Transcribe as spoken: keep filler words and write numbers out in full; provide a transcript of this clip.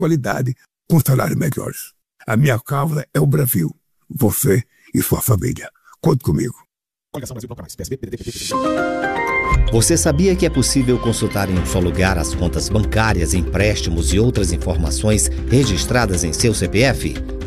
qualidade, com salários melhores. A minha causa é o Brasil, você e sua família. Conte comigo. Você sabia que é possível consultar em um só lugar as contas bancárias, empréstimos e outras informações registradas em seu C P F?